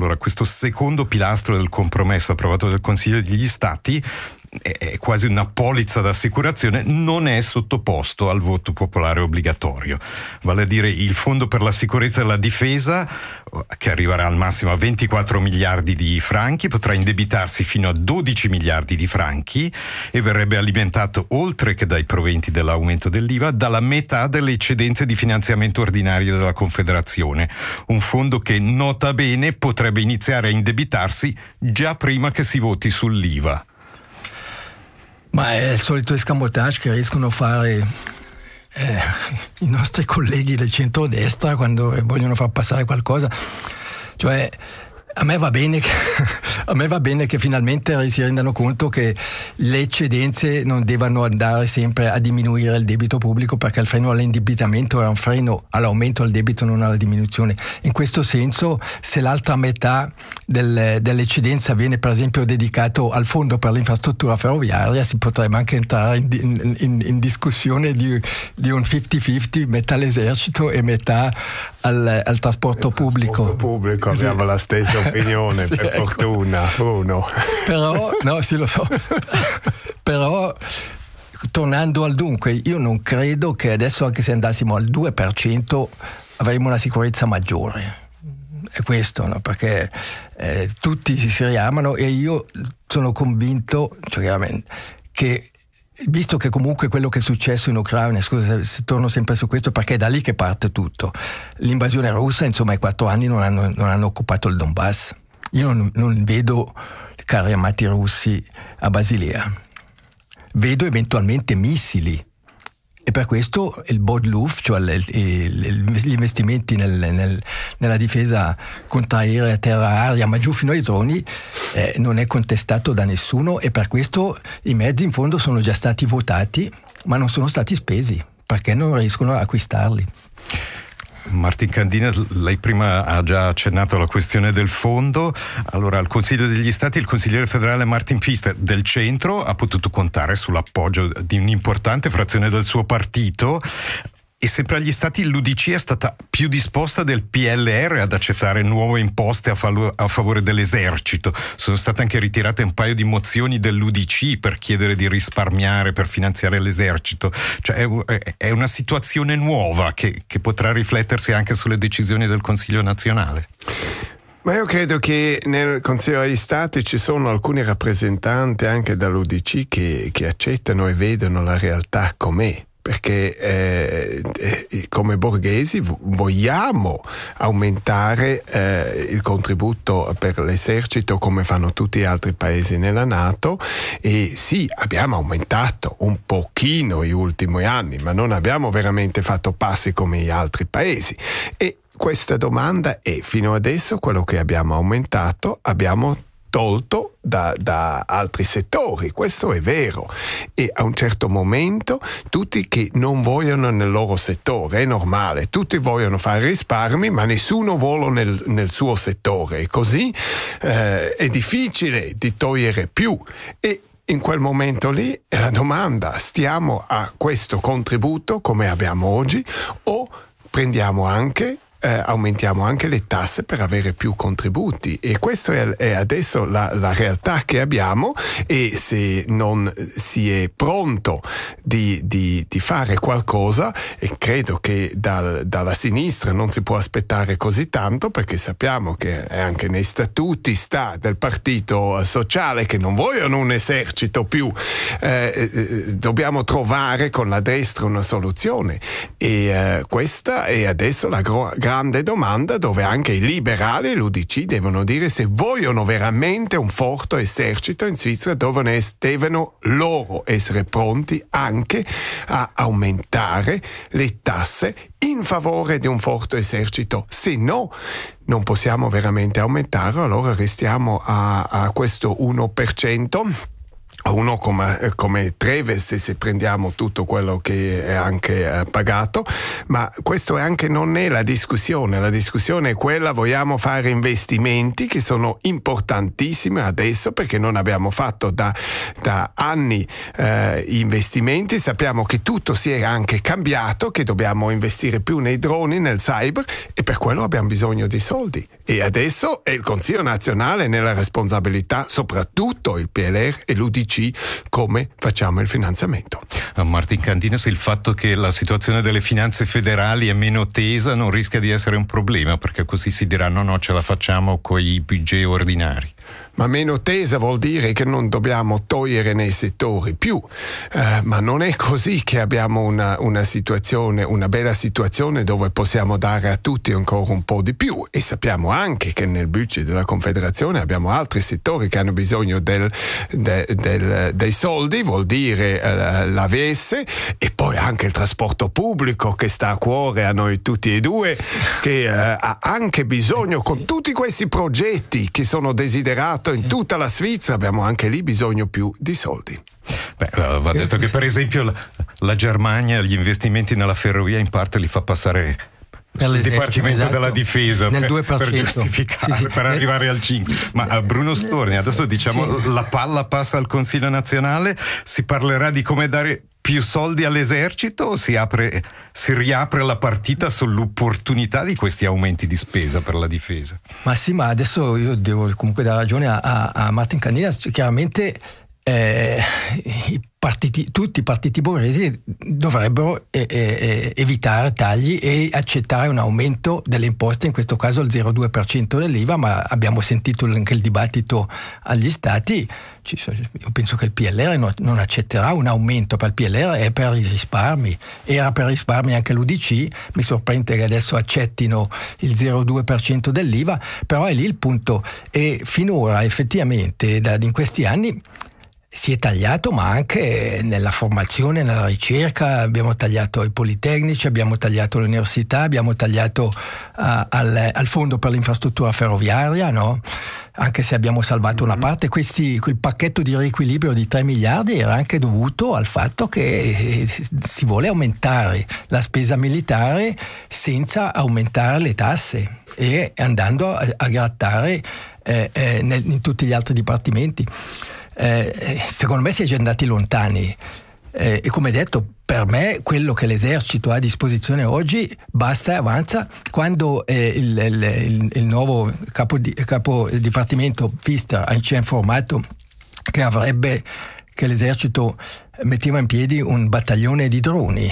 Allora, questo secondo pilastro del compromesso approvato dal Consiglio degli Stati è quasi una polizza d'assicurazione, non è sottoposto al voto popolare obbligatorio, vale a dire il Fondo per la sicurezza e la difesa, che arriverà al massimo a 24 miliardi di franchi, potrà indebitarsi fino a 12 miliardi di franchi e verrebbe alimentato, oltre che dai proventi dell'aumento dell'IVA, dalla metà delle eccedenze di finanziamento ordinario della Confederazione, un fondo che, nota bene, potrebbe iniziare a indebitarsi già prima che si voti sull'IVA. Ma è il solito escamotage che riescono a fare i nostri colleghi del centrodestra quando vogliono far passare qualcosa. Cioè, a me va bene che finalmente si rendano conto che le eccedenze non devono andare sempre a diminuire il debito pubblico, perché il freno all'indebitamento è un freno all'aumento del debito, non alla diminuzione. In questo senso, se l'altra metà dell'eccedenza viene per esempio dedicato al fondo per l'infrastruttura ferroviaria, si potrebbe anche entrare in discussione di un 50-50, metà all'esercito e metà al trasporto pubblico. Abbiamo la stessa opinione, sì, per ecco. Fortuna, uno. Però, no, sì, lo so. Però, tornando al dunque, io non credo che adesso, anche se andassimo al 2%, avremo una sicurezza maggiore. È questo, no? Perché tutti si riamano, e io sono convinto, cioè, che visto che comunque quello che è successo in Ucraina, scusa se torno sempre su questo perché è da lì che parte tutto, l'invasione russa, insomma, i 4 anni non hanno occupato il Donbass. Io non vedo carri armati russi a Basilea, vedo eventualmente missili, e per questo il Bodluft, cioè gli investimenti nella difesa contraerea, terra-aria, ma giù fino ai droni, non è contestato da nessuno, e per questo i mezzi in fondo sono già stati votati, ma non sono stati spesi, perché non riescono a acquistarli. Martin Candina, lei prima ha già accennato alla questione del fondo. Allora, al Consiglio degli Stati il consigliere federale Martin Pfister del centro ha potuto contare sull'appoggio di un'importante frazione del suo partito, e sempre agli Stati l'UDC è stata più disposta del PLR ad accettare nuove imposte a favore dell'esercito. Sono state anche ritirate un paio di mozioni dell'UDC per chiedere di risparmiare per finanziare l'esercito. Cioè è una situazione nuova che potrà riflettersi anche sulle decisioni del Consiglio nazionale. Ma io credo che nel Consiglio degli Stati ci sono alcuni rappresentanti anche dall'UDC che accettano e vedono la realtà com'è. Perché come borghesi vogliamo aumentare il contributo per l'esercito come fanno tutti gli altri paesi nella NATO, e sì, abbiamo aumentato un pochino gli ultimi anni, ma non abbiamo veramente fatto passi come gli altri paesi. E questa domanda è: fino adesso quello che abbiamo aumentato abbiamo tolto da altri settori, questo è vero, e a un certo momento tutti che non vogliono nel loro settore, è normale, tutti vogliono fare risparmi ma nessuno vuole nel suo settore, e così è difficile di togliere più, e in quel momento lì è la domanda: stiamo a questo contributo come abbiamo oggi, o prendiamo anche aumentiamo anche le tasse per avere più contributi? E questo è adesso la realtà che abbiamo, e se non si è pronto di fare qualcosa, e credo che dalla sinistra non si può aspettare così tanto, perché sappiamo che anche nei statuti del Partito Sociale che non vogliono un esercito più, dobbiamo trovare con la destra una soluzione, e questa è adesso la grande domanda, dove anche i liberali e l'UDC devono dire se vogliono veramente un forte esercito in Svizzera, devono loro essere pronti anche a aumentare le tasse in favore di un forte esercito. Se no, non possiamo veramente aumentarlo, allora restiamo a questo 1%. 1 come Treves, se prendiamo tutto quello che è anche pagato, ma questo non è la discussione è quella: vogliamo fare investimenti che sono importantissimi adesso, perché non abbiamo fatto da anni investimenti, sappiamo che tutto si è anche cambiato, che dobbiamo investire più nei droni, nel cyber, e per quello abbiamo bisogno di soldi, e adesso è il Consiglio nazionale nella responsabilità, soprattutto il PLR e l'UDC, come facciamo il finanziamento. Martin Candinas, il fatto che la situazione delle finanze federali è meno tesa non rischia di essere un problema, perché così si diranno no, ce la facciamo con i budget ordinari. Ma meno tesa vuol dire che non dobbiamo togliere nei settori più, ma non è così che abbiamo una situazione, una bella situazione dove possiamo dare a tutti ancora un po' di più, e sappiamo anche che nel budget della Confederazione abbiamo altri settori che hanno bisogno dei soldi, vuol dire l'AVS, e poi anche il trasporto pubblico che sta a cuore a noi tutti e due, che ha anche bisogno, con tutti questi progetti che sono desiderati in tutta la Svizzera, abbiamo anche lì bisogno più di soldi. Va detto che per esempio la Germania gli investimenti nella ferrovia in parte li fa passare il Dipartimento della Difesa nel 2%. per giustificare, per arrivare al 5%. Ma Bruno Storni, adesso diciamo la palla passa al Consiglio nazionale, si parlerà di come dare più soldi all'esercito, o si riapre la partita sull'opportunità di questi aumenti di spesa per la difesa? Ma adesso io devo comunque dare ragione a Martin Candinas. Chiaramente tutti i partiti borghesi dovrebbero evitare tagli e accettare un aumento delle imposte, in questo caso il 0,2% dell'IVA, ma abbiamo sentito anche il dibattito agli stati. Io penso che il PLR non accetterà un aumento, per il PLR è per i risparmi, era per risparmi anche l'UDC, mi sorprende che adesso accettino il 0,2% dell'IVA, però è lì il punto, e finora effettivamente in questi anni si è tagliato, ma anche nella formazione, nella ricerca, abbiamo tagliato i politecnici, abbiamo tagliato l'università, abbiamo tagliato al fondo per l'infrastruttura ferroviaria, no? Anche se abbiamo salvato una parte, quel pacchetto di riequilibrio di 3 miliardi era anche dovuto al fatto che si vuole aumentare la spesa militare senza aumentare le tasse e andando a grattare in tutti gli altri dipartimenti. Secondo me si è già andati lontani, e come detto, per me quello che l'esercito ha a disposizione oggi basta e avanza. Quando il nuovo capo dipartimento Pfister ci ha informato che l'esercito metteva in piedi un battaglione di droni,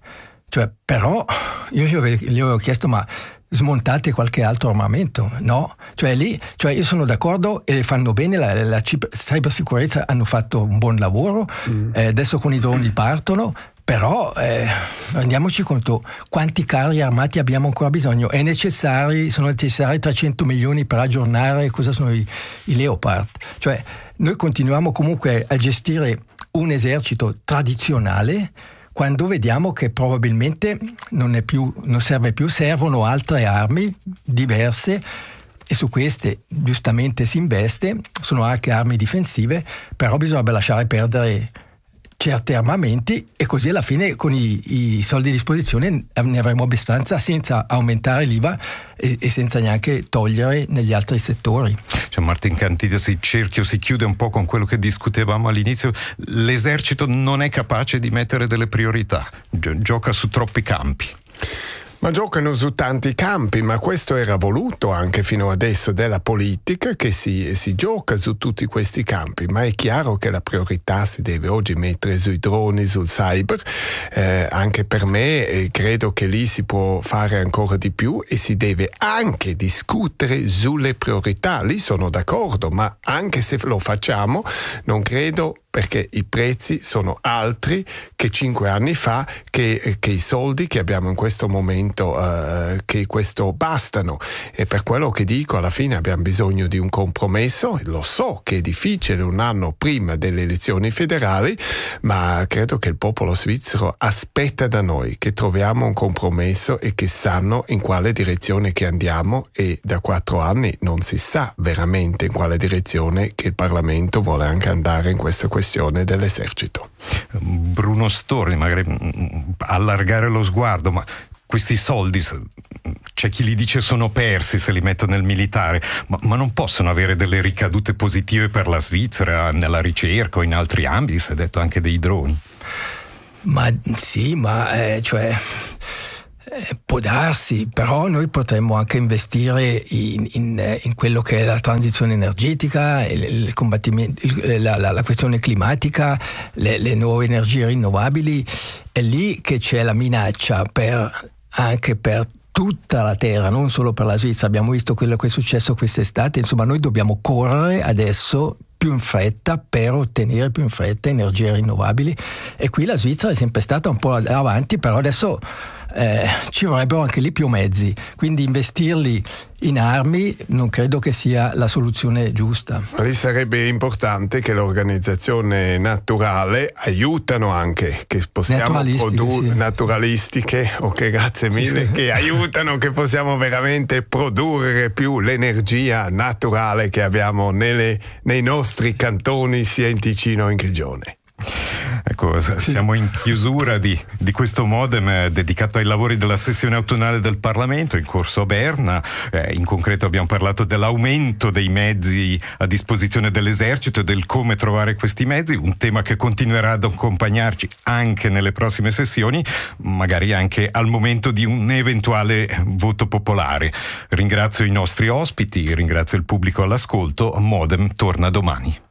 però io gli avevo chiesto: ma smontate qualche altro armamento? No, io sono d'accordo e fanno bene, la cybersicurezza hanno fatto un buon lavoro, adesso con i droni partono, però rendiamoci conto quanti carri armati abbiamo ancora bisogno. Sono necessari 300 milioni per aggiornare cosa sono i Leopard. Noi continuiamo comunque a gestire un esercito tradizionale, quando vediamo che probabilmente non serve più, servono altre armi diverse, e su queste giustamente si investe, sono anche armi difensive, però bisogna lasciare perdere certi armamenti, e così alla fine con i soldi a disposizione ne avremo abbastanza senza aumentare l'IVA e senza neanche togliere negli altri settori. Martin Candinas, il cerchio si chiude un po' con quello che discutevamo all'inizio. L'esercito non è capace di mettere delle priorità, gioca su troppi campi. Ma giocano su tanti campi, ma questo era voluto anche fino adesso della politica, che si gioca su tutti questi campi, ma è chiaro che la priorità si deve oggi mettere sui droni, sul cyber, anche per me credo che lì si può fare ancora di più, e si deve anche discutere sulle priorità, lì sono d'accordo, ma anche se lo facciamo non credo, perché i prezzi sono altri che 5 anni fa, che i soldi che abbiamo in questo momento, che questo bastano. E per quello che dico, alla fine abbiamo bisogno di un compromesso. Lo so che è difficile un anno prima delle elezioni federali, ma credo che il popolo svizzero aspetta da noi che troviamo un compromesso e che sanno in quale direzione che andiamo, e da 4 anni non si sa veramente in quale direzione che il Parlamento vuole anche andare in questa questione. questione dell'esercito. Bruno Storni, magari allargare lo sguardo, ma questi soldi, c'è chi li dice sono persi se li metto nel militare, ma non possono avere delle ricadute positive per la Svizzera nella ricerca o in altri ambiti, si è detto anche dei droni. Ma sì, può darsi, però noi potremmo anche investire in quello che è la transizione energetica, il combattimento, la questione climatica, le nuove energie rinnovabili. È lì che c'è la minaccia anche per tutta la terra, non solo per la Svizzera. Abbiamo visto quello che è successo quest'estate, insomma noi dobbiamo correre adesso più in fretta per ottenere più in fretta energie rinnovabili, e qui la Svizzera è sempre stata un po' avanti, però adesso ci vorrebbero anche lì più mezzi, quindi investirli in armi non credo che sia la soluzione giusta. Lì sarebbe importante che l'organizzazione naturale aiutano anche, che possiamo naturalistiche, ok, grazie mille, sì. Che aiutano, che possiamo veramente produrre più l'energia naturale che abbiamo nei nostri cantoni, sia in Ticino che in Grigione. Ecco, siamo in chiusura di questo Modem dedicato ai lavori della sessione autunnale del Parlamento in corso a Berna. In concreto abbiamo parlato dell'aumento dei mezzi a disposizione dell'esercito e del come trovare questi mezzi, un tema che continuerà ad accompagnarci anche nelle prossime sessioni, magari anche al momento di un eventuale voto popolare. Ringrazio i nostri ospiti, ringrazio il pubblico all'ascolto. Modem torna domani.